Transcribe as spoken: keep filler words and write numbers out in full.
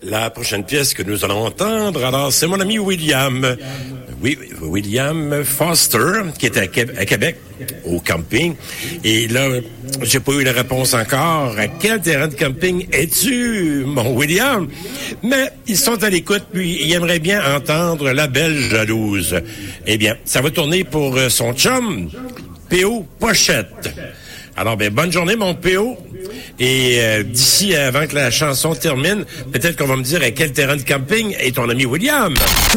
La prochaine pièce que nous allons entendre, alors c'est mon ami William. Oui, William Foster, qui est à, Québec, à Québec, au camping. Et là, j'ai pas eu la réponse encore. À quel terrain de camping es-tu, mon William? Mais ils sont à l'écoute, puis ils aimeraient bien entendre La Belle Jalouse. Eh bien, ça va tourner pour son chum, P O Pochette. Alors, ben, bonne journée, mon P O. Et euh, d'ici, avant que la chanson termine, peut-être qu'on va me dire à quel terrain de camping est ton ami William.